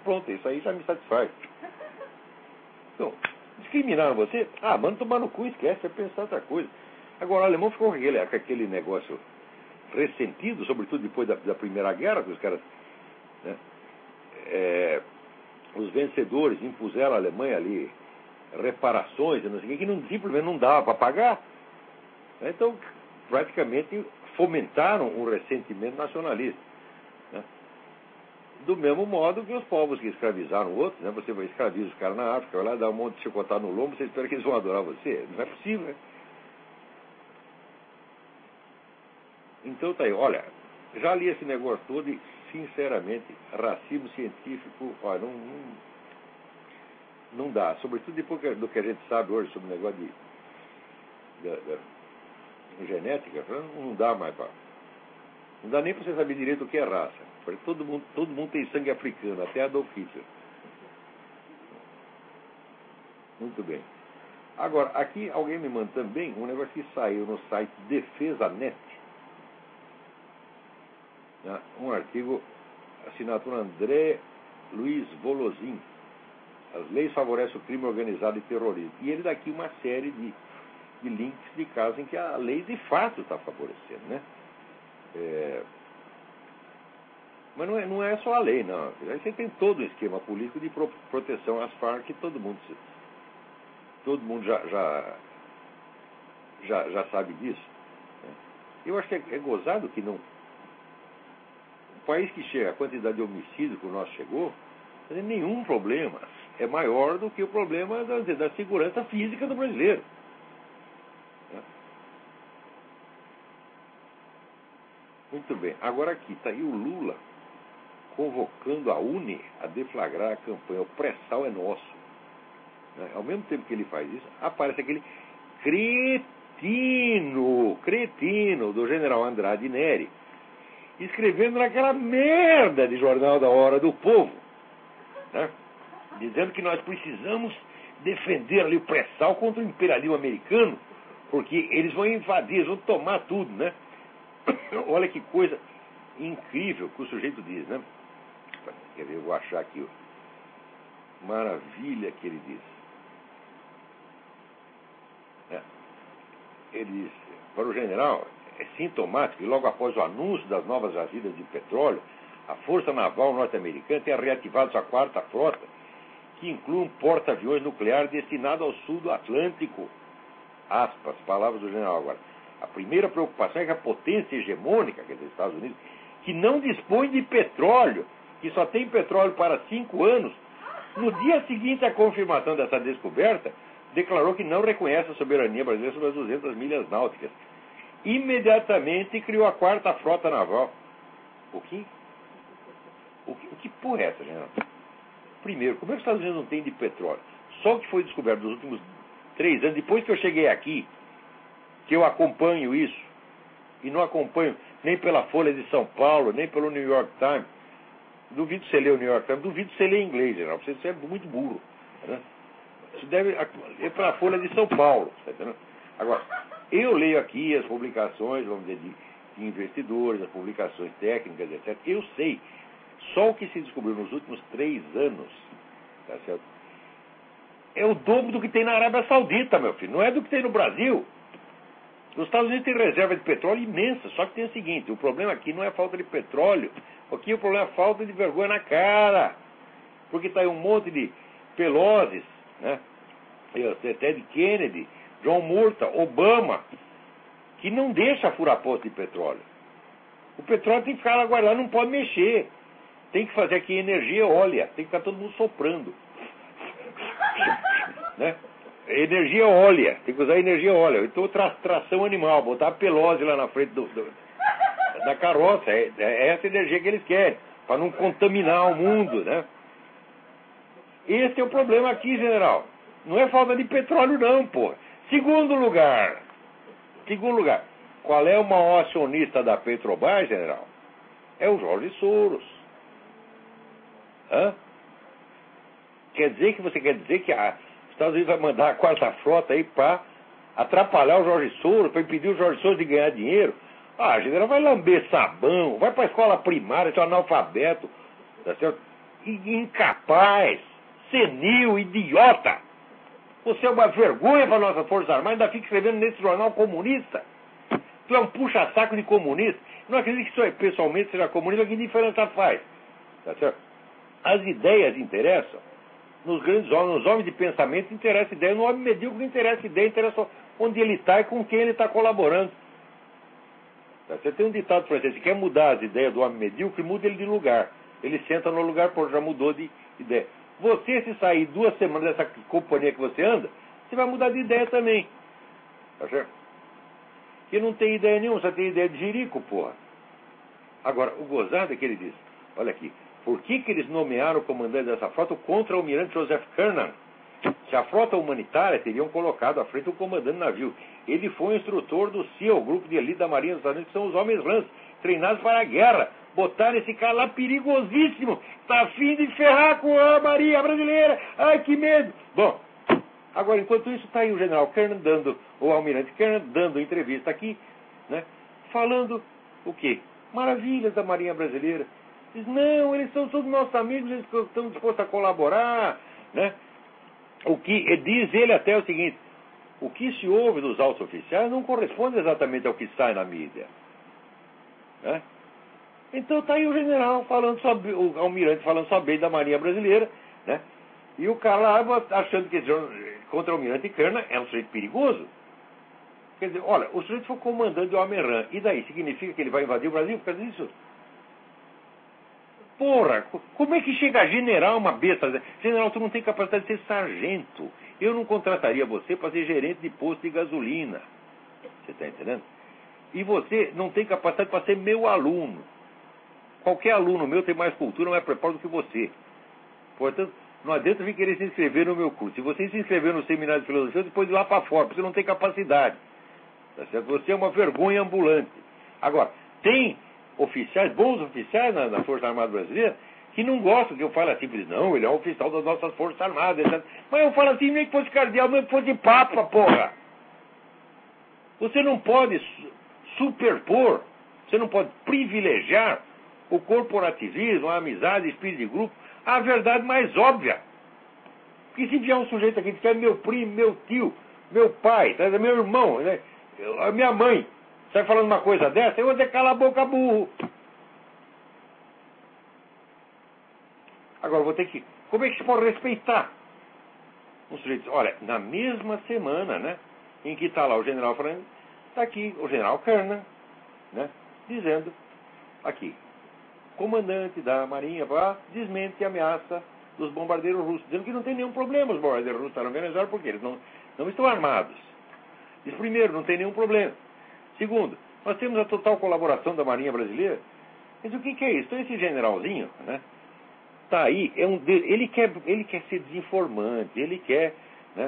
pronto, isso aí já me satisfaz. Então, discriminaram você? Ah, manda tomar no cu, esquece, vai pensar outra coisa. Agora, o alemão ficou com aquele negócio ressentido, sobretudo depois da Primeira Guerra, que os caras, né, os vencedores impuseram à Alemanha ali reparações, não sei o que simplesmente não dava para pagar. Então, praticamente fomentaram um ressentimento nacionalista. Né? Do mesmo modo que os povos que escravizaram outros, né? Você vai escravizar os caras na África, vai lá dar um monte de chicotado no lombo, você espera que eles vão adorar você? Não é possível, né? Então tá aí, olha, já li esse negócio todo e, sinceramente, racismo científico, olha, não dá. Sobretudo depois do que a gente sabe hoje sobre o negócio de genética, não dá mais para... Não dá nem para você saber direito o que é raça. Porque todo mundo tem sangue africano, até Adolf Hitler. Muito bem. Agora, aqui alguém me manda também um negócio que saiu no site DefesaNet. Um artigo, assinatura André Luiz Volosin. As leis favorecem o crime organizado e terrorismo. E ele dá aqui uma série de links de casos em que a lei de fato está favorecendo, né? Mas não é só a lei, não. Aí você tem todo um esquema político de proteção às Farc, que todo mundo já sabe disso. Né? Eu acho que é gozado que não... O país que chega, a quantidade de homicídios que o nosso chegou, não tem nenhum problema. É maior do que o problema da segurança física do brasileiro. Muito bem. Agora aqui está aí o Lula convocando a UNE a deflagrar a campanha O Pré-Sal é Nosso. Né? Ao mesmo tempo que ele faz isso, aparece aquele cretino do general Andrade Neri, escrevendo naquela merda de jornal da Hora do Povo, né? Dizendo que nós precisamos defender ali o pré-sal contra o imperialismo americano, porque eles vão invadir, eles vão tomar tudo, né? Olha que coisa incrível que o sujeito diz, né? Quer ver, eu vou achar aqui. Maravilha que ele diz. Ele diz, para o general, é sintomático que logo após o anúncio das novas jazidas de petróleo, a Força Naval norte-americana tenha reativado sua quarta frota, que inclui um porta-aviões nuclear destinado ao sul do Atlântico. Aspas, palavras do general agora. A primeira preocupação é que a potência hegemônica, quer dizer, Estados Unidos, que não dispõe de petróleo, que só tem petróleo para 5 anos, no dia seguinte à confirmação dessa descoberta, declarou que não reconhece a soberania brasileira sobre as 200 milhas náuticas. Imediatamente criou a quarta frota naval. O que porra é essa, general? Primeiro, como é que os Estados Unidos não tem de petróleo? Só o que foi descoberto nos últimos 3 anos, depois que eu cheguei aqui, que eu acompanho isso, e não acompanho nem pela Folha de São Paulo, nem pelo New York Times. Duvido você ler o New York Times, duvido você ler inglês, geral. Você é muito burro. Né? Isso deve ir para a Folha de São Paulo. Tá entendendo? Agora, eu leio aqui as publicações, vamos dizer, de investidores, as publicações técnicas, etc. Eu sei. Só o que se descobriu nos últimos 3 anos, tá certo? É o dobro do que tem na Arábia Saudita, meu filho. Não é do que tem no Brasil. Os Estados Unidos têm reserva de petróleo imensa, só que tem o seguinte, o problema aqui não é falta de petróleo, aqui o problema é a falta de vergonha na cara, porque está aí um monte de Pelosi, né? Ted Kennedy, John Murta, Obama, que não deixa furar posto de petróleo. O petróleo tem que ficar lá guardado, não pode mexer. Tem que fazer aqui energia eólica, tem que ficar todo mundo soprando. Né? Energia eólica, tem que usar energia eólica. Então tração animal, botar a Pelosi lá na frente da carroça, é essa energia que eles querem, para não contaminar o mundo, né? Esse é o problema aqui, general. Não é falta de petróleo não, pô. Segundo lugar, qual é o maior acionista da Petrobras, general? É o Jorge Soros. Hã? Você quer dizer que os Estados Unidos vai mandar a quarta frota aí para atrapalhar o Jorge Soros, para impedir o Jorge Soros de ganhar dinheiro? Ah, general, vai lamber sabão, vai para a escola primária, ser analfabeto, tá certo? incapaz, senil, idiota. Você é uma vergonha para a nossa Força Armada, ainda fica escrevendo nesse jornal comunista. Tu é um puxa-saco de comunista. Não acredito que isso pessoalmente seja comunista, que diferença faz? Tá certo? As ideias interessam. Nos grandes homens, nos homens de pensamento, interessa ideia. No homem medíocre não interessa ideia, interessa onde ele está e com quem ele está colaborando. Tá? Você tem um ditado francês: se quer mudar as ideias do homem medíocre, muda ele de lugar. Ele senta no lugar, pô, já mudou de ideia. Você, se sair 2 semanas dessa companhia que você anda, você vai mudar de ideia também. Tá certo? Que não tem ideia nenhuma, só tem ideia de jirico, porra. Agora, o gozado é que ele diz: olha aqui, por que eles nomearam o comandante dessa frota o contra-almirante Joseph Kernan? Se a frota humanitária teriam colocado à frente o comandante do navio. Ele foi o instrutor do SEAL, o grupo de elite da Marinha dos Estados Unidos, que são os homens lãs, treinados para a guerra. Botaram esse cara lá perigosíssimo. Está a fim de ferrar com a Marinha brasileira. Ai, que medo. Bom, agora, enquanto isso, está aí o general Kernan o almirante Kernan dando entrevista aqui, né, falando o quê? Maravilhas da Marinha brasileira. Diz: não, eles são todos nossos amigos, eles estão dispostos a colaborar, né? O que diz ele até é o seguinte: o que se ouve dos altos oficiais não corresponde exatamente ao que sai na mídia, né? Então está aí o general falando sobre, o almirante falando só bem da Marinha brasileira, né? E o cara lá achando que contra o almirante Kernan é um sujeito perigoso. Quer dizer, olha, o sujeito foi comandante do Almirante, e daí significa que ele vai invadir o Brasil por causa disso? Porra, como é que chega a general uma besta? General, tu não tem capacidade de ser sargento. Eu não contrataria você para ser gerente de posto de gasolina. Você está entendendo? E você não tem capacidade para ser meu aluno. Qualquer aluno meu tem mais cultura, mais preparo do que você. Portanto, não adianta vir querer se inscrever no meu curso. Se você se inscrever no seminário de filosofia, depois ir lá para fora, porque você não tem capacidade. Tá certo? Você é uma vergonha ambulante. Agora, tem oficiais, bons oficiais na Força Armada Brasileira, que não gostam que eu fale assim, dizem: não, ele é um oficial das nossas Forças Armadas, etc. Mas eu falo assim, nem que fosse cardeal, nem que fosse papa, porra. Você não pode superpor, você não pode privilegiar o corporativismo, a amizade, o espírito de grupo, a verdade mais óbvia. Porque se vier um sujeito aqui que é meu primo, meu tio, meu pai, tá, meu irmão, né, a minha mãe, sai falando uma coisa dessa, eu vou dizer: cala a boca, burro. Agora, vou ter que... Como é que se pode respeitar um sujeito? Olha, na mesma semana, né, em que está lá o general falando, está aqui o general Kernan, né, dizendo aqui: comandante da Marinha desmente a ameaça dos bombardeiros russos, dizendo que não tem nenhum problema os bombardeiros russos estarem na Venezuela, porque eles não estão armados. Diz: primeiro, não tem nenhum problema. Segundo, nós temos a total colaboração da Marinha brasileira. Mas o que é isso? Então esse generalzinho, né, tá aí, ele quer ser desinformante, ele quer, né,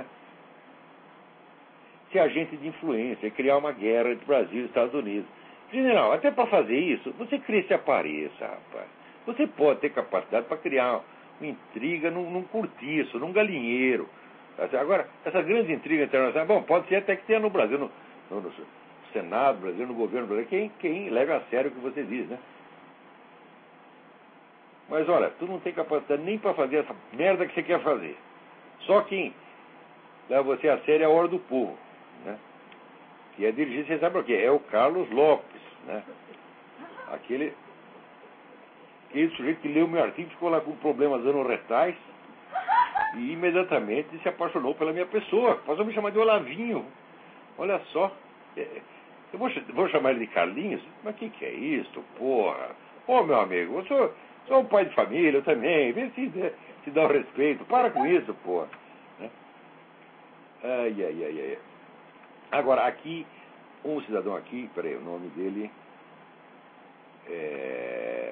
ser agente de influência, criar uma guerra entre Brasil e Estados Unidos. General, até para fazer isso, você cresce e apareça, rapaz. Você pode ter capacidade para criar uma intriga num cortiço, num galinheiro. Agora, essas grandes intrigas internacionais, bom, pode ser até que tenha no Brasil, no Senado brasileiro, no governo brasileiro, quem leva a sério o que você diz, né? Mas olha, tu não tem capacidade nem para fazer essa merda que você quer fazer. Só quem leva você a sério é a Hora do Povo, né? Que é dirigido, você sabe o quê? É o Carlos Lopes, né? Aquele sujeito que leu meu artigo, ficou lá com problemas anorretais e imediatamente se apaixonou pela minha pessoa. Passou a me chamar de Olavinho. Olha só. Eu vou chamar ele de Carlinhos? Mas o que é isso, porra? Ô, meu amigo, eu sou um pai de família, eu também. Vê se dá o respeito. Para com isso, porra. Né? Ai. Agora, aqui, um cidadão aqui, peraí, o nome dele é...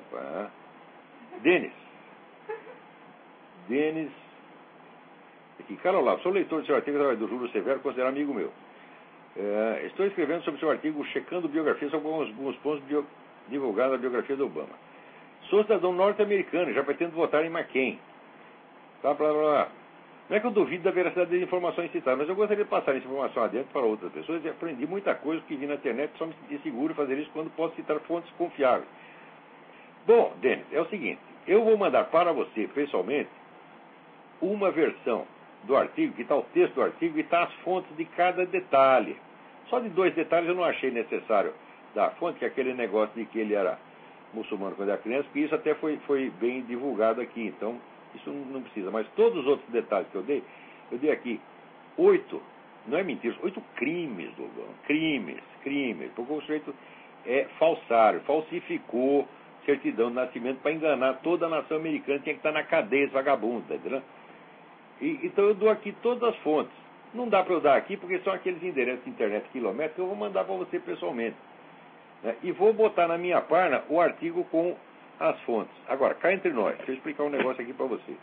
Denis. Aqui, Carlos Olavo, sou leitor do seu artigo do Júlio Severo, considero amigo meu. Estou escrevendo sobre seu artigo, checando biografias sobre alguns pontos divulgados da biografia do Obama. Sou cidadão norte-americano, já pretendo votar em McCain. Blá, blá, blá. Não é que eu duvido da veracidade das informações citadas, mas eu gostaria de passar essa informação adiante para outras pessoas e aprendi muita coisa que vi na internet, só me senti seguro fazer isso quando posso citar fontes confiáveis. Bom, Denis, é o seguinte, Eu vou mandar para você, pessoalmente, uma versão do artigo, que está o texto do artigo e está as fontes de cada detalhe. Só de 2 detalhes eu não achei necessário dar a fonte, que é aquele negócio de que ele era muçulmano quando era criança, porque isso até foi bem divulgado aqui, então isso não precisa. Mas todos os outros detalhes que eu dei aqui 8, não é mentira, 8 crimes do Obama. Crimes, porque o sujeito é falsário, falsificou certidão de nascimento para enganar toda a nação americana, tinha que estar na cadeia, esse vagabundo, tá entendendo? Então eu dou aqui todas as fontes. Não dá para eu dar aqui porque são aqueles endereços de internet quilométricos que eu vou mandar para você pessoalmente, né? E vou botar na minha página o artigo com as fontes. Agora, cá entre nós, deixa eu explicar um negócio aqui para você.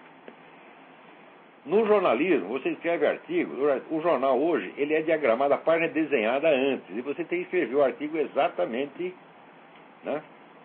No jornalismo, você escreve artigo, o jornal hoje, ele é diagramado, a página é desenhada antes, e você tem que escrever o artigo exatamente, né,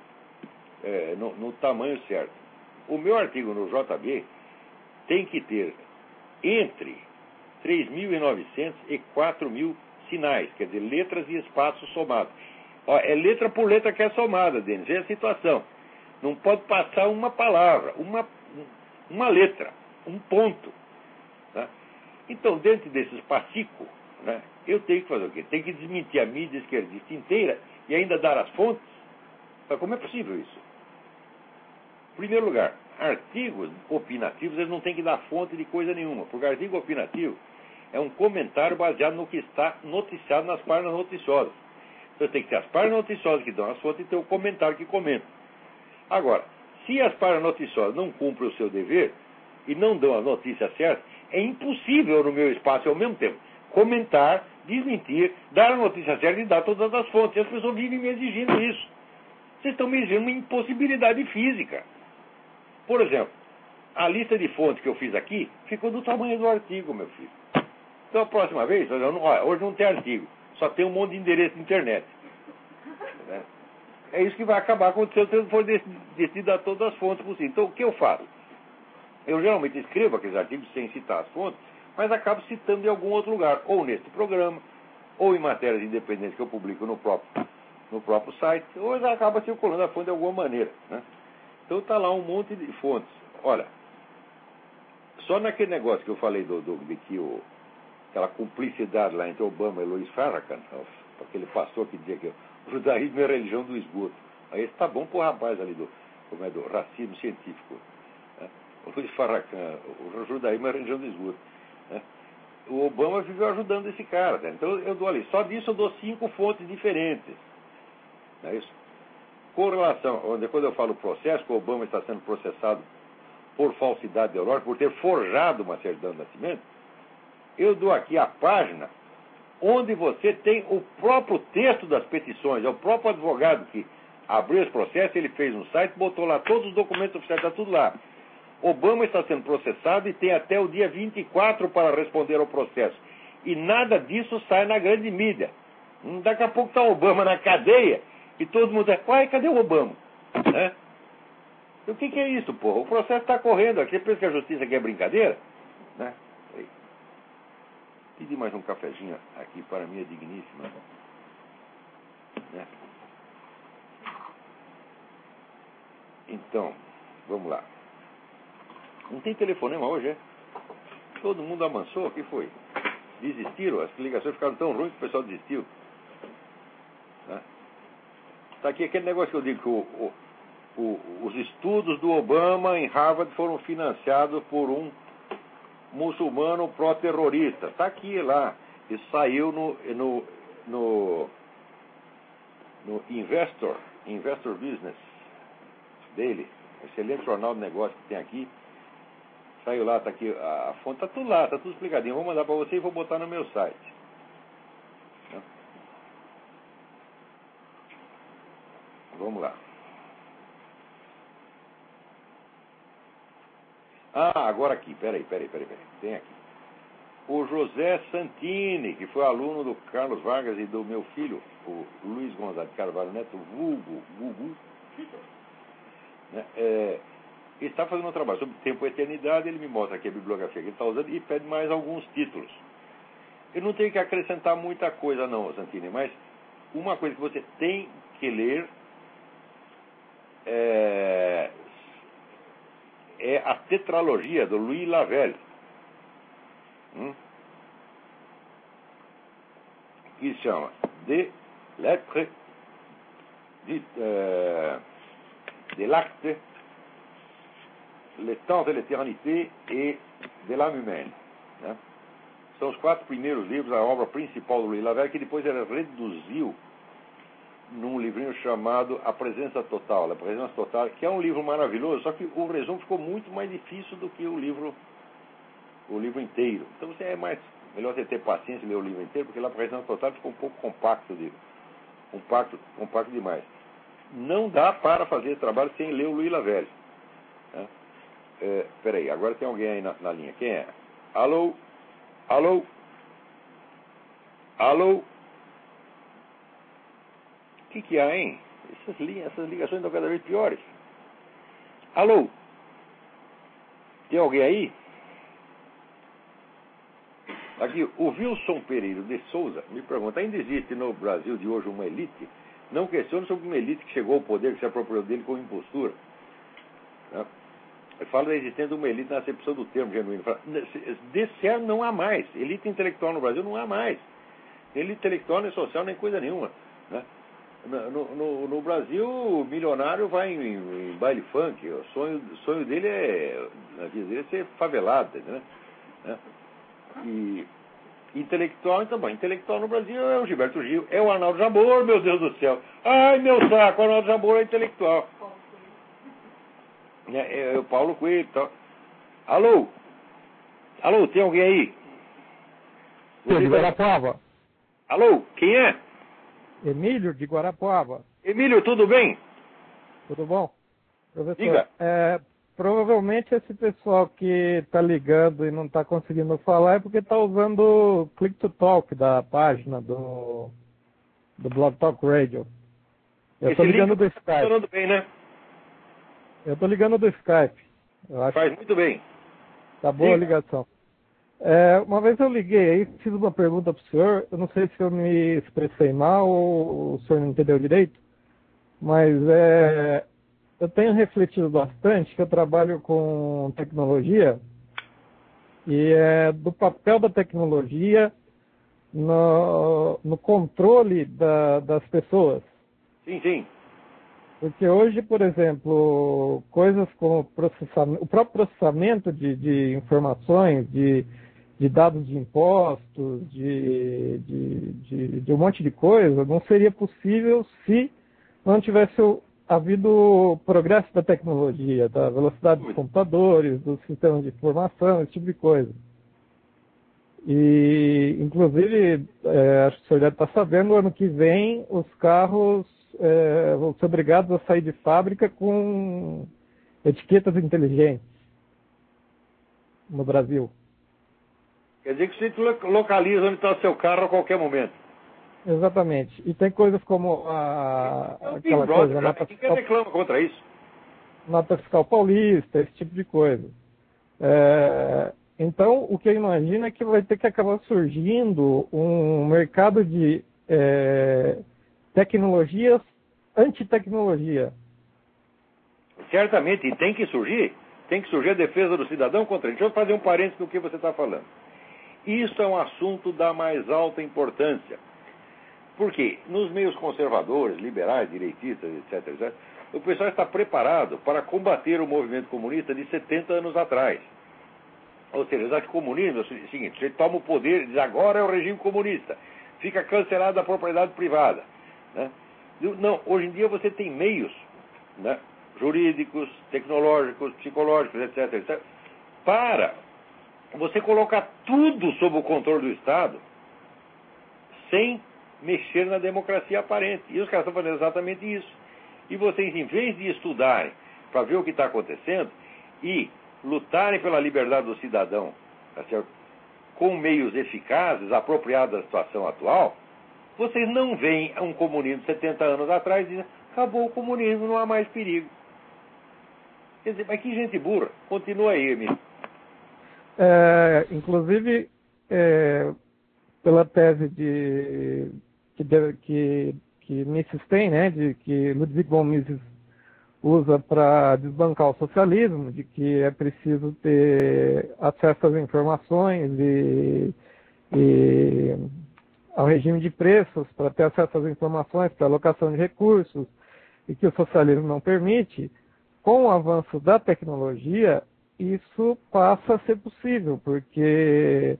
no tamanho certo. O meu artigo no JB tem que ter entre 3.900 e 4.000 sinais, quer dizer, letras e espaços somados. Ó, é letra por letra que é somada, Denis, é a situação. Não pode passar uma palavra, uma letra, um ponto. Tá? Então, dentro desses passicos, né, eu tenho que fazer o quê? Tenho que desmentir a mídia esquerdista inteira e ainda dar as fontes? Mas como é possível isso? Em primeiro lugar, artigos opinativos, eles não têm que dar fonte de coisa nenhuma, porque artigo opinativo é um comentário baseado no que está noticiado nas páginas noticiosas. Então tem que ter as páginas noticiosas que dão as fontes e ter o comentário que comenta. Agora, se as páginas noticiosas não cumprem o seu dever e não dão a notícia certa, é impossível no meu espaço ao mesmo tempo comentar, desmentir, dar a notícia certa e dar todas as fontes. E as pessoas vivem me exigindo isso. Vocês estão me exigindo uma impossibilidade física. Por exemplo, a lista de fontes que eu fiz aqui ficou do tamanho do artigo, meu filho. Então a próxima vez, olha, hoje não tem artigo, só tem um monte de endereço de internet. É isso que vai acabar acontecendo se eu for decidir dar todas as fontes possíveis. Então o que eu faço? Eu geralmente escrevo aqueles artigos sem citar as fontes, mas acabo citando em algum outro lugar, ou neste programa, ou em matérias independentes que eu publico no próprio site, ou acaba circulando a fonte de alguma maneira, né? Então está lá um monte de fontes. Olha, só naquele negócio que eu falei de que aquela cumplicidade lá entre Obama e Louis Farrakhan, aquele pastor que dizia que o judaísmo é a religião do esgoto. Aí está bom pro rapaz ali do racismo científico, né? O Louis Farrakhan, o judaísmo é a religião do esgoto, né? O Obama viveu ajudando esse cara, né? Então eu dou ali, só disso eu dou 5 fontes diferentes. Não é isso? Com relação, quando eu falo processo, que o Obama está sendo processado por falsidade ideológica, por ter forjado uma certidão de nascimento, eu dou aqui a página onde você tem o próprio texto das petições, é o próprio advogado que abriu esse processo, ele fez um site, botou lá todos os documentos oficiais, está tudo lá. Obama está sendo processado e tem até o dia 24 para responder ao processo. E nada disso sai na grande mídia. Daqui a pouco está o Obama na cadeia e todo mundo diz, uai, cadê o Obama? Né? O que é isso, porra? O processo está correndo aqui. Você pensa que a justiça aqui é brincadeira? Né? Pedi mais um cafezinho aqui para minha digníssima. Né? Então, vamos lá. Não tem telefonema hoje, é? Todo mundo amansou, o que foi? Desistiram? As ligações ficaram tão ruins que o pessoal desistiu. Né? Está aqui aquele negócio que eu digo que os estudos do Obama em Harvard foram financiados por um muçulmano pró-terrorista. Está aqui lá. Isso saiu no Investor Business dele. Excelente jornal de negócio que tem aqui. Saiu lá, está aqui a fonte, está tudo lá, está tudo explicadinho. Vou mandar para você e vou botar no meu site. Vamos lá. Ah, agora aqui, peraí. Tem aqui. O José Santini, que foi aluno do Carlos Vargas e do meu filho, o Luiz Gonzaga de Carvalho Neto, vulgo, Gugu, né? Está fazendo um trabalho sobre tempo e eternidade. Ele me mostra aqui a bibliografia que ele está usando e pede mais alguns títulos. Eu não tenho que acrescentar muita coisa não, Santini, mas uma coisa que você tem que ler é a tetralogia do Louis Lavelle, que se chama De Lettres, de l'acte, Le temps de l'éternité et de l'âme humaine. Né? São os 4 primeiros livros, a obra principal do Louis Lavelle, que depois ele reduziu num livrinho chamado A Presença Total, A Presença Total, que é um livro maravilhoso, só que o resumo ficou muito mais difícil do que o livro inteiro. Então melhor você ter paciência e ler o livro inteiro, porque lá A Presença Total ficou um pouco compacto demais. Não dá para fazer esse trabalho sem ler o Louis Lavelle. Né? Peraí, agora tem alguém aí na linha. Quem é? Alô? Alô? Alô? O que há, hein? Essas ligações estão cada vez piores. Alô? Tem alguém aí? Aqui, o Wilson Pereira de Souza me pergunta: ainda existe no Brasil de hoje uma elite? Não questiona sobre uma elite que chegou ao poder, que se apropriou dele com impostura. Né? Eu falo da existência de uma elite na acepção do termo genuíno. De certo, não há mais. Elite intelectual no Brasil não há mais. Elite intelectual nem social, nem coisa nenhuma. Né? No Brasil, o milionário vai em baile funk. O sonho dele na vida dele é ser favelado. Né? E intelectual, então, bom, intelectual no Brasil é o Gilberto Gil, é o Arnaldo Jabor, meu Deus do céu. Ai, meu saco, o Arnaldo Jabor é intelectual. É o Paulo Coelho. Então. Alô? Alô, tem alguém aí? De Guarapuava. Alô, quem é? Emílio de Guarapuava. Emílio, tudo bem? Tudo bom? Professor, Diga. Provavelmente esse pessoal que está ligando e não está conseguindo falar é porque está usando o Click to Talk da página do Blog Talk Radio. Eu estou ligando do Skype. Tá funcionando bem, né? Eu estou ligando do Skype. Faz muito bem. Tá boa a ligação. Uma vez eu liguei aí, fiz uma pergunta para o senhor. Eu não sei se eu me expressei mal ou o senhor não entendeu direito, mas eu tenho refletido bastante, que eu trabalho com tecnologia, e do papel da tecnologia no controle das pessoas. Sim, sim. Porque hoje, por exemplo, coisas como o próprio processamento de informações, de dados de impostos, de um monte de coisa, não seria possível se não tivesse havido progresso da tecnologia, da velocidade dos computadores, dos sistemas de informação, esse tipo de coisa. E, inclusive, acho que o senhor deve estar sabendo, ano que vem os carros vão ser obrigados a sair de fábrica com etiquetas inteligentes no Brasil. Quer dizer que você localiza onde está o seu carro a qualquer momento. Exatamente. E tem coisas como aquela coisa... Ninguém reclama contra isso. Nota fiscal paulista, esse tipo de coisa. Então, o que eu imagino é que vai ter que acabar surgindo um mercado de tecnologias antitecnologia. Certamente, e tem que surgir a defesa do cidadão contra ele. Deixa eu fazer um parênteses no que você está falando. Isso é um assunto da mais alta importância. Porque nos meios conservadores, liberais, direitistas, etc., o pessoal está preparado para combater o movimento comunista de 70 anos atrás. Ou seja, eles acham que o comunismo é o seguinte: você toma o poder e diz, agora é o regime comunista. Fica cancelada a propriedade privada. Né? Não, hoje em dia você tem meios, né, jurídicos, tecnológicos, psicológicos, etc., para você colocar tudo sob o controle do Estado sem mexer na democracia aparente. E os caras estão fazendo exatamente isso. E vocês, em vez de estudarem para ver o que está acontecendo e lutarem pela liberdade do cidadão, tá certo? Com meios eficazes, apropriados da situação atual, vocês não veem um comunismo de 70 anos atrás e dizem, acabou o comunismo, não há mais perigo. Quer dizer, mas que gente burra. Continua aí, Emílio. Inclusive, pela tese que Mises tem, né, de que Ludwig von Mises usa para desbancar o socialismo, de que é preciso ter acesso às informações e ao regime de preços para ter acesso às informações, para alocação de recursos, e que o socialismo não permite. Com o avanço da tecnologia, isso passa a ser possível, porque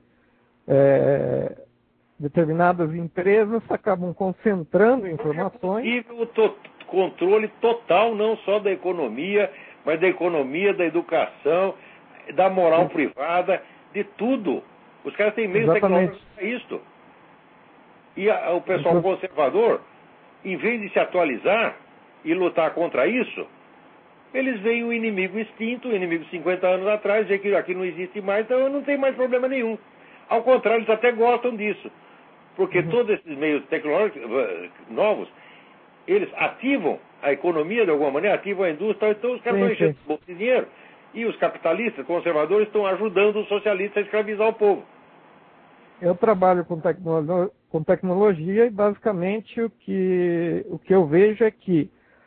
determinadas empresas acabam concentrando informações. É possível o controle total, não só da economia, mas da economia, da educação, da moral privada, de tudo. Os caras têm meios tecnológicos para isso. E o pessoal conservador, em vez de se atualizar e lutar contra isso, eles veem o inimigo extinto, o inimigo 50 anos atrás, vê que aqui não existe mais, então não tem mais problema nenhum. Ao contrário, eles até gostam disso. Porque todos esses meios tecnológicos novos, eles ativam a economia de alguma maneira, ativam a indústria, então os caras estão enchendo o bolso de dinheiro. E os capitalistas, conservadores, estão ajudando os socialistas a escravizar o povo. Eu trabalho com tecnologia e basicamente o que eu vejo é que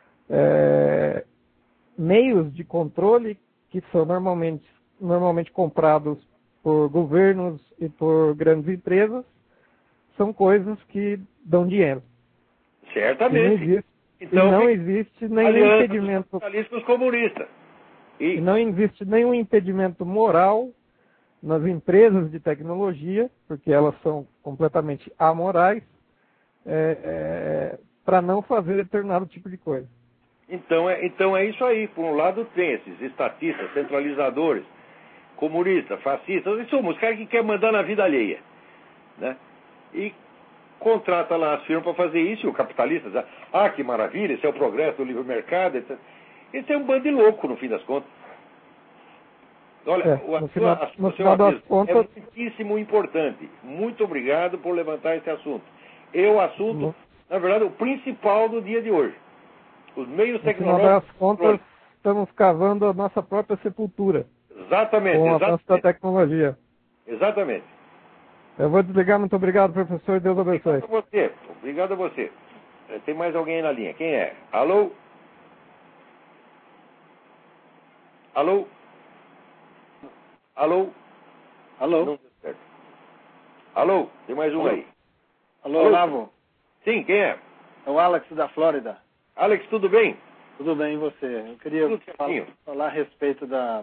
meios de controle que são normalmente comprados por governos e por grandes empresas são coisas que dão dinheiro. Certamente. Não existe nenhum impedimento socialistas comunistas. E não existe nenhum impedimento moral nas empresas de tecnologia, porque elas são completamente amorais, para não fazer determinado tipo de coisa. Então é isso aí. Por um lado tem esses estatistas, centralizadores, comunistas, fascistas, em suma, os caras que querem mandar na vida alheia, né? E contrata lá as firmas para fazer isso, e o capitalista diz, que maravilha, esse é o progresso do livre mercado, etc. Esse é um bando de louco, no fim das contas. Olha, no final das contas, é muitíssimo importante. Muito obrigado por levantar esse assunto. É o assunto, na verdade, o principal do dia de hoje. Os meios tecnológicos... No final das contas, estamos cavando a nossa própria sepultura. Exatamente. Com o avanço da tecnologia. Exatamente. Eu vou desligar. Muito obrigado, professor. Deus abençoe. Obrigado a você. Obrigado a você. Tem mais alguém aí na linha. Quem é? Alô? Alô? Alô? Alô? Não deu certo. Alô? Tem mais um aí. Alô, Olavo? Sim, quem é? É o Alex da Flórida. Alex, tudo bem? Tudo bem, e você? Eu queria falar a respeito da...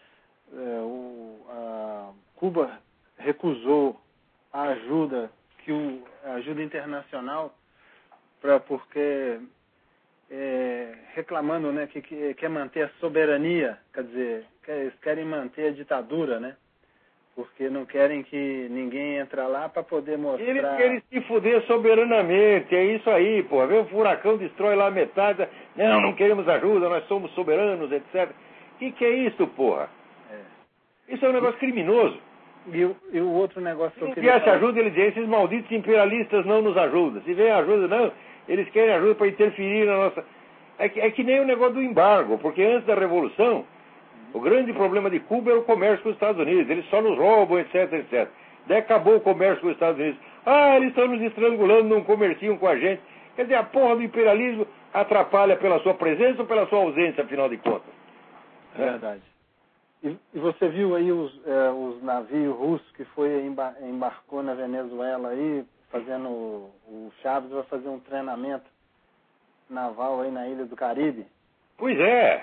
Cuba recusou a ajuda, a ajuda internacional, porque reclamando, né, que quer manter a soberania, quer dizer, eles querem manter a ditadura, né? Porque não querem que ninguém entre lá para poder mostrar... Eles querem se fuder soberanamente, é isso aí, pô. Vê, o furacão destrói lá a metade, não queremos ajuda, nós somos soberanos, etc. Que é isso, porra? Isso é um negócio criminoso. E o outro negócio que eu queria... Se viesse ajuda, ele dizia, esses malditos imperialistas não nos ajudam. Se vem ajuda, não, eles querem ajuda para interferir na nossa... É que nem o negócio do embargo, porque antes da Revolução, o grande problema de Cuba era o comércio com os Estados Unidos. Eles só nos roubam, etc, etc. Daí acabou o comércio com os Estados Unidos. Eles estão nos estrangulando, não comerciam com a gente. Quer dizer, a porra do imperialismo atrapalha pela sua presença ou pela sua ausência, afinal de contas. É verdade. E você viu aí os navios russos que embarcou na Venezuela aí, fazendo o Chaves vai fazer um treinamento naval aí na Ilha do Caribe? Pois é.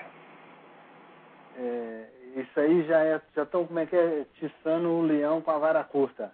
Isso aí já estão, tiçando o leão com a vara curta.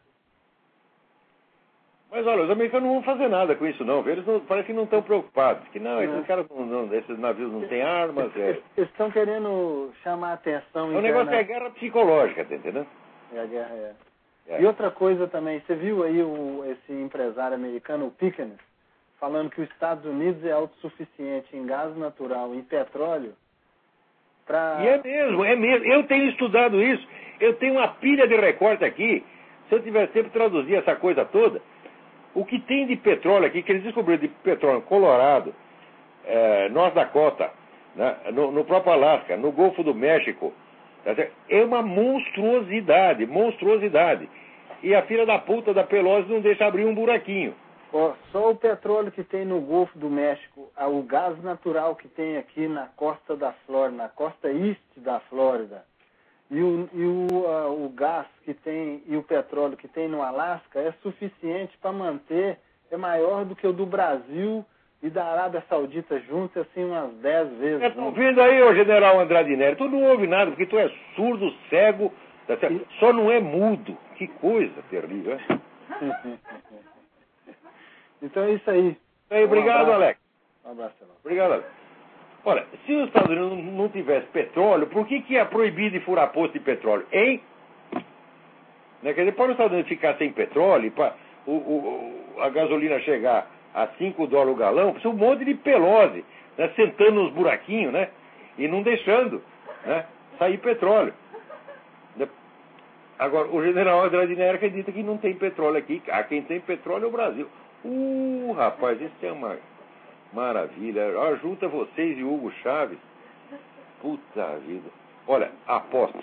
Mas olha, os americanos não vão fazer nada com isso não, eles parece que não estão preocupados, que não, esses caras esses navios não têm armas. Eles estão querendo chamar a atenção. O negócio é a guerra psicológica, tá entendendo? A guerra E outra coisa também, você viu aí esse empresário americano, o Pickens, falando que os Estados Unidos é autossuficiente em gás natural e petróleo. E é mesmo. Eu tenho estudado isso. Eu tenho uma pilha de recorte aqui. Se eu tivesse tempo de traduzir essa coisa toda, o que tem de petróleo aqui, que eles descobriram de petróleo no Colorado, North Dakota, né, no próprio Alasca, no Golfo do México, é uma monstruosidade. E a filha da puta da Pelosi não deixa abrir um buraquinho. Ó, só o petróleo que tem no Golfo do México, o gás natural que tem aqui na costa da Flórida, na costa oeste da Flórida, e o gás que tem e o petróleo que tem no Alasca é suficiente para manter, é maior do que o do Brasil e da Arábia Saudita juntos, assim, umas 10 vezes. Estou vendo aí, ô general Andrade Nery, tu não ouve nada, porque tu é surdo, cego, tá certo? Só não é mudo. Que coisa terrível, hein? Então é isso aí. Obrigado, Alex. Um abraço, Celão. Obrigado, Alex. Olha, se os Estados Unidos não tivesse petróleo, por que é proibido de furar posto de petróleo? Hein? Né? Quer dizer, para os Estados Unidos ficar sem petróleo, para a gasolina chegar a $5 o galão, precisa um monte de pelose, né? Sentando nos buraquinhos, né? E não deixando, né? Sair petróleo. Agora, o general Andrade Nery acredita que não tem petróleo aqui. Quem tem petróleo é o Brasil. Rapaz, isso é uma maravilha. Junta vocês e Hugo Chávez. Puta vida. Olha, aposto.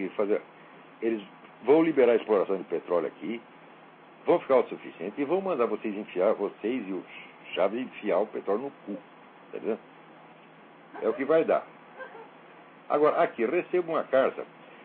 Eles vão liberar a exploração de petróleo aqui, vão ficar autossuficientes e vão mandar vocês e o Chávez enfiar o petróleo no cu. Tá vendo? É o que vai dar. Agora, aqui, recebo uma carta.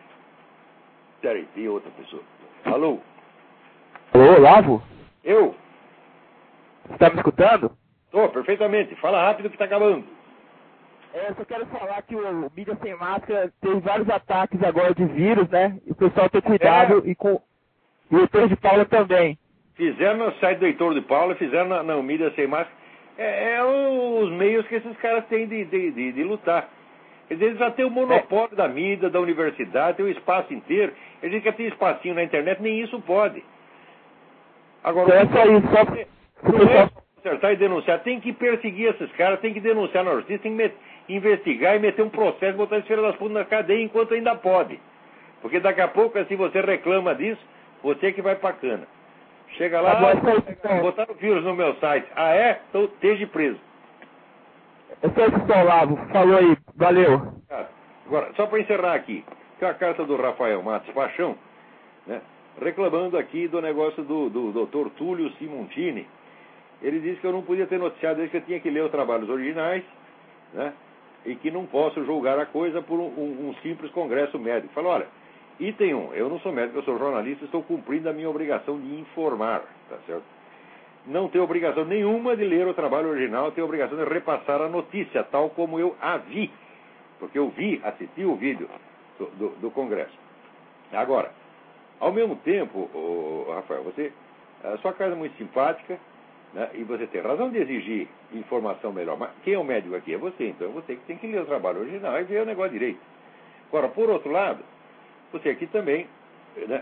Peraí, tem outra pessoa. Alô? Alô, Olavo? Eu? Você tá me escutando? Tô, perfeitamente. Fala rápido que tá acabando. Eu só quero falar que o Mídia Sem Máscara tem vários ataques agora de vírus, né? E o pessoal tem cuidado e o Heitor de Paula também. Fizeram no site do Heitor de Paula, fizeram na Mídia Sem Máscara. É os meios que esses caras têm de lutar. Quer dizer, eles já têm o monopólio da mídia, da universidade, tem o espaço inteiro. Eles já tem espacinho na internet, nem isso pode. Agora, é só isso, não é só acertar e denunciar, tem que perseguir esses caras, tem que denunciar na justiça, tem que investigar e meter um processo, botar esse filho das putas na cadeia enquanto ainda pode. Porque daqui a pouco, se você reclama disso, você que vai pra cana. Chega lá, botaram o vírus no meu site. Ah, é? Então esteja preso. É só isso, Olavo. Falou aí. Valeu. Agora, só para encerrar aqui, tem a carta do Rafael Matos Paixão, né, reclamando aqui do negócio do Dr. Túlio Simontini. Ele disse que eu não podia ter noticiado isso, que eu tinha que ler os trabalhos originais, né, e que não posso julgar a coisa por um simples congresso médico. Falou, olha, item 1, eu não sou médico, eu sou jornalista, estou cumprindo a minha obrigação de informar, tá certo? Não tenho obrigação nenhuma de ler o trabalho original, tenho obrigação de repassar a notícia, tal como eu a vi, porque eu assisti o vídeo do congresso. Agora, ao mesmo tempo, Rafael, a sua casa é muito simpática, né, e você tem razão de exigir informação melhor, mas quem é o médico aqui é você, então é você que tem que ler o trabalho original e ver o negócio direito. Agora, por outro lado, você aqui também, né,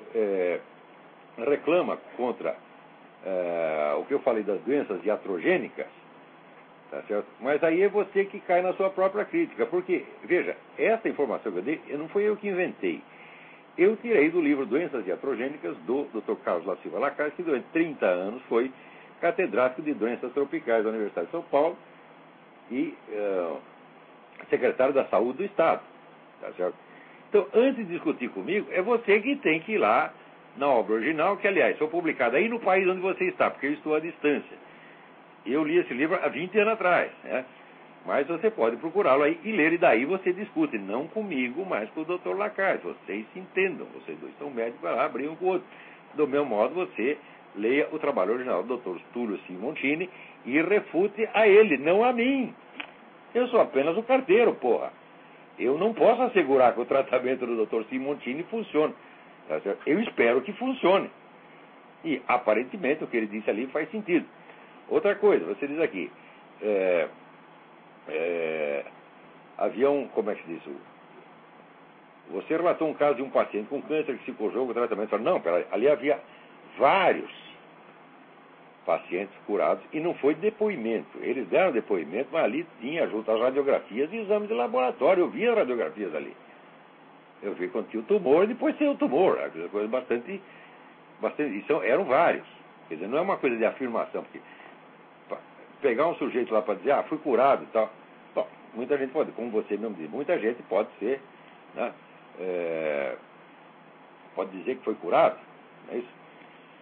reclama contra o que eu falei das doenças iatrogênicas, tá certo? Mas aí é você que cai na sua própria crítica, porque, veja, essa informação que eu dei, não foi eu que inventei. Eu tirei do livro Doenças Iatrogênicas do Dr. Carlos da Silva Lacaz, que durante 30 anos foi catedrático de doenças tropicais da Universidade de São Paulo e secretário da Saúde do Estado, tá certo? Então, antes de discutir comigo, é você que tem que ir lá na obra original, que, aliás, foi publicada aí no país onde você está, porque eu estou à distância. Eu li esse livro há 20 anos atrás, né? Mas você pode procurá-lo aí e ler, e daí você discute, não comigo, mas com o Dr. Lacaz. Vocês se entendam, vocês dois são médicos, vai lá, abrir um com o outro. Do meu modo, você leia o trabalho original do Dr. Túlio Simontini e refute a ele, não a mim. Eu sou apenas o carteiro, porra. Eu não posso assegurar que o tratamento do Dr. Simontini funcione. Tá certo? Eu espero que funcione. E, aparentemente, o que ele disse ali faz sentido. Outra coisa, você diz aqui, havia como é que se diz? Você relatou um caso de um paciente com câncer que se cojou com tratamento. Não, ali havia vários pacientes curados e não foi depoimento. Eles deram depoimento, mas ali tinha junto às radiografias e exames de laboratório. Eu vi as radiografias ali. Eu vi quando tinha o tumor e depois tinha o tumor. Coisa bastante. Eram vários. Quer dizer, não é uma coisa de afirmação. Porque pegar um sujeito lá para dizer, fui curado e tal. Bom, muita gente pode, como você mesmo diz, muita gente pode ser, né, pode dizer que foi curado. Não é isso?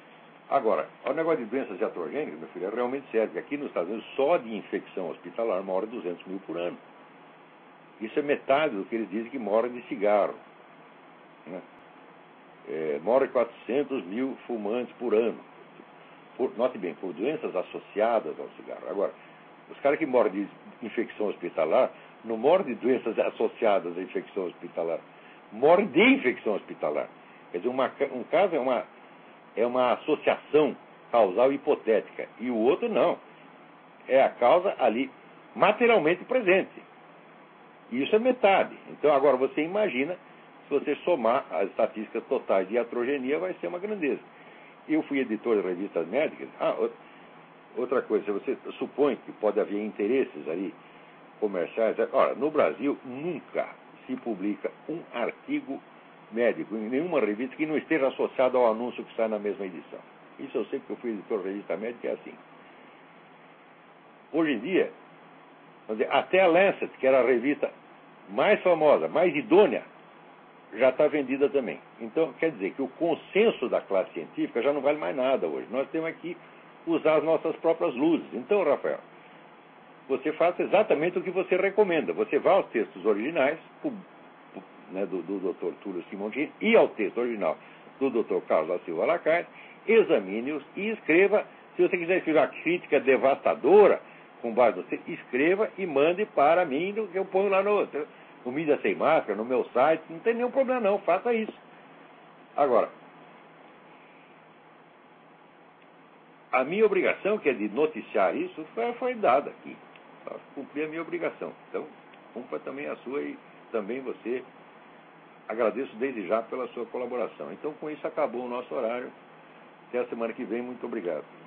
Agora, o negócio de doenças iatrogênicas, meu filho, é realmente sério, porque aqui nos Estados Unidos, só de infecção hospitalar, morre 200 mil por ano. Isso é metade do que eles dizem que morre de cigarro. Né? Morre 400 mil fumantes por ano. Note bem, por doenças associadas ao cigarro. Agora, os caras que morrem de infecção hospitalar, não morrem de doenças associadas à infecção hospitalar, morrem de infecção hospitalar. Quer dizer, um caso é uma associação causal hipotética, e o outro não. É a causa ali materialmente presente. E isso é metade. Então, agora, você imagina, se você somar as estatísticas totais de iatrogenia, vai ser uma grandeza. Eu fui editor de revistas médicas. Outra coisa, você supõe que pode haver interesses ali comerciais. Ora, no Brasil, nunca se publica um artigo médico em nenhuma revista que não esteja associado ao anúncio que está na mesma edição. Isso eu sei porque eu fui editor de revista médica, é assim. Hoje em dia, até a Lancet, que era a revista mais famosa, mais idônea, já está vendida também. Então, quer dizer que o consenso da classe científica já não vale mais nada hoje. Nós temos que usar as nossas próprias luzes. Então, Rafael, você faça exatamente o que você recomenda. Você vai aos textos originais, né, do Dr. Túlio Simontini, e ao texto original do Dr. Carlos da Silva Lacaille, examine-os e escreva. Se você quiser escrever uma crítica devastadora, com base no texto, escreva e mande para mim, que eu ponho lá no Mídia Sem Máscara, no meu site. Não tem nenhum problema não, faça isso. Agora, a minha obrigação, que é de noticiar isso, foi dada aqui. Cumpri a minha obrigação. Então, cumpra também a sua e também você. Agradeço desde já pela sua colaboração. Então, com isso, acabou o nosso horário. Até a semana que vem. Muito obrigado.